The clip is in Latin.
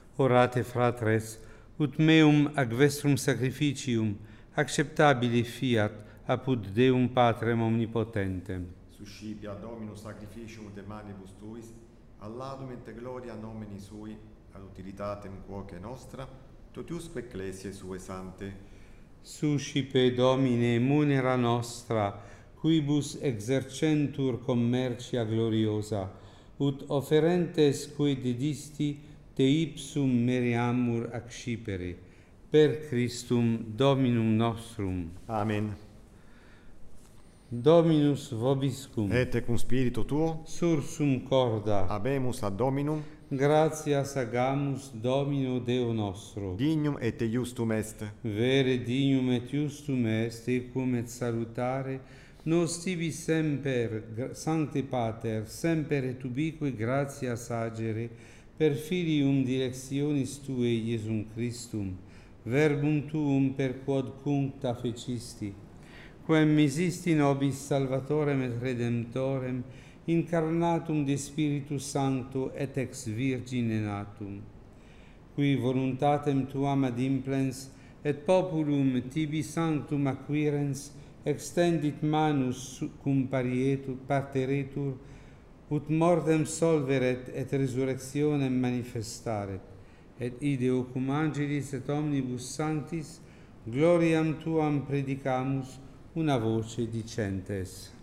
Orate, fratres, ut meum ac vestrum sacrificium acceptabile fiat apud Deum Patrem omnipotentem. Suscipia Dominus sacrificium de manibus tuis, alladum et gloria nomini sui, ad utilitatem quoque nostra, totiusque ecclesiae sue sante. Suscipe Domine munera nostra, quibus exercentur commercia gloriosa, ut offerentes cui dedisti te ipsum meriamur accipere, per Christum Dominum nostrum. Amen. Dominus vobiscum. Et cum spiritu tuo, Sursum corda. habemus ad Dominum, Gratias agamus Domino Deo nostro. dignum et iustum est. Vere dignum et justum est, ecum et salutare, nos tibi semper, Sancte Pater, semper et ubique gratias agere, per filium directionis Tuae Iesum Christum, verbum Tuum per quod cuncta fecisti, quem misisti nobis Salvatorem et Redemptorem, incarnatum de Spiritu Sancto et ex Virgine natum, qui voluntatem Tuam ad implens et populum tibi sanctum acquirens extendit manus cum parteretur, ut mortem solveret et resurrectionem manifestaret, et ideo cum angelis et omnibus sanctis gloriam Tuam predicamus una voce dicentes.